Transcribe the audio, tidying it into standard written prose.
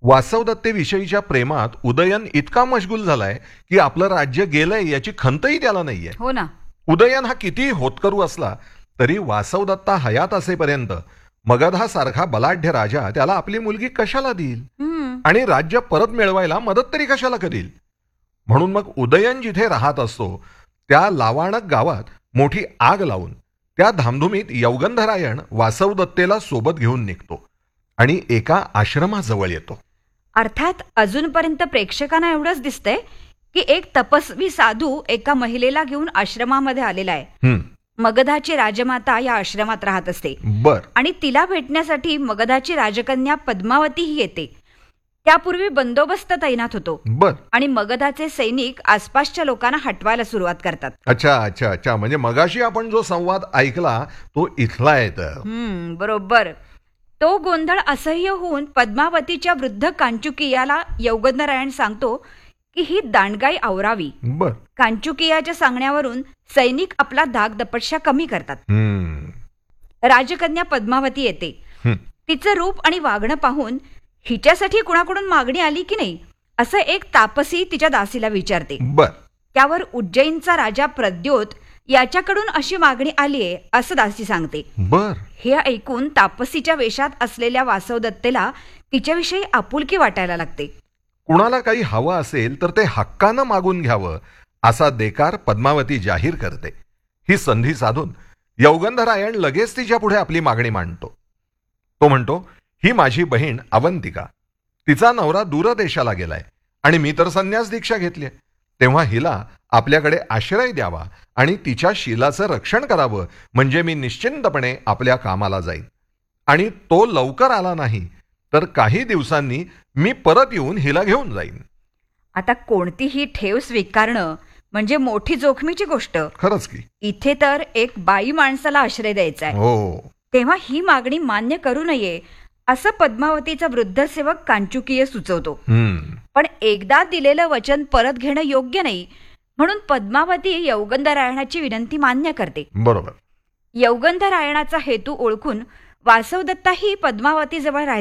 वासवदत्तेविषयीच्या प्रेमात उदयन इतका मशगूल झालाय की आपलं राज्य गेलंय याची खंतही त्याला नाहीये. हो ना. उदयन हा कितीही होतकरू असला तरी वासवदत्ता हयात असेपर्यंत मगधासारखा बलाढ्य राजा त्याला आपली मुलगी कशाला देईल आणि राज्य परत मिळवायला मदत तरी कशाला करील. म्हणून मग उदयन जिथे राहत असतो त्या लावाणक गावात मोठी आग लावून त्या धामधुमीत यौगंधरायण वासवदत्तेला सोबत घेऊन निघतो आणि एका आश्रमाजवळ येतो. अर्थात अजूनपर्यंत प्रेक्षकांना एवढंच दिसतंय की एक तपस्वी साधू एका महिलेला घेऊन आश्रमामध्ये आलेला आहे. मगधाची राजमाता या आश्रमात राहत असते. बर. आणि तिला भेटण्यासाठी मगधाची राजकन्या पद्मावती ही येते. त्यापूर्वी बंदोबस्त तैनात होतो. बर. आणि मगधाचे सैनिक आसपासच्या लोकांना हटवायला सुरुवात करतात. अच्छा अच्छा अच्छा, म्हणजे मगाशी आपण जो संवाद ऐकला तो इथला आहे तर. बरोबर. तो गोंधळ असह्य होऊन पद्मावतीच्या वृद्ध कांचुकियाला यौगंधरायण सांगतो की ही दांडगाई आवरावी. बर. कांचुकियाच्या सांगण्यावरून सैनिक आपला धाक दपटशा कमी करतात. राजकन्या पद्मावती येते. तिचं रूप आणि वागणं पाहून हिच्यासाठी कुणाकडून मागणी आली की नाही असं एक तापसी तिच्या दासीला विचारते. बर. त्यावर उज्जैनचा राजा प्रद्योत याच्याकडून अशी मागणी आलीये असं दासी सांगते. बर. हे ऐकून तापसीच्या वेशात असलेल्या वासवदत्तेला तिच्याविषयी आपुलकी वाटायला लागते. कुणाला काही हवं असेल तर ते हक्कानं मागून घ्यावं असा देकार पद्मावती जाहीर करते. ही संधी साधून यौगंधरायण लगेच तिच्या पुढे आपली मागणी मांडतो. तो म्हणतो, ही माझी बहीण अवंतिका, तिचा नवरा दूरदेशाला गेलाय आणि मी तर संन्यास दीक्षा घेतली, तेव्हा हिला आपल्याकडे आश्रय द्यावा आणि तिच्या शीलाचं रक्षण करावं, म्हणजे मी निश्चिंतपणे आपल्या कामाला जाईन. आणि तो लवकर आला नाही तर काही दिवसांनी मी परत येऊन हिला घेऊन जाईन. आता कोणतीही ठेव स्वीकारणं म्हणजे मोठी जोखमीची गोष्ट. खरंच की. इथे तर एक बाई माणसाला आश्रय द्यायचा आहे. हो. तेव्हा ही मागणी मान्य करू नये असं पद्मावतीचा वृद्ध सेवक कांचुकीय सुचवतो. पण एकदा दिलेलं वचन परत घेणं योग्य नाही, म्हणून पद्मावती यौगंधरायणाची विनंती मान्य करते. बरोबर. यौगंधरायणाचा हेतू ओळखून वासवदत्ता ही पद्मावतीजवळ